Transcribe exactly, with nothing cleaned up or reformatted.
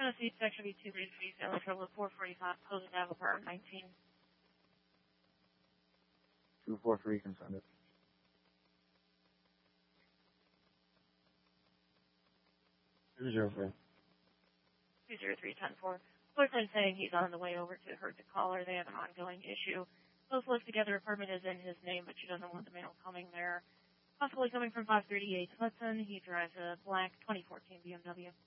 Tennessee, section B two three, Sailor Trouble at four forty-five, Posen Ave, apartment nineteen. two four three, can send it. two zero three. two zero three, ten four. Boyfriend saying he's on the way over to her to call her. They have an ongoing issue. Both live together. Apartment is in his name, but she doesn't want the mail coming there. Possibly coming from five thirty-eight Hudson. He drives a black twenty fourteen B M W.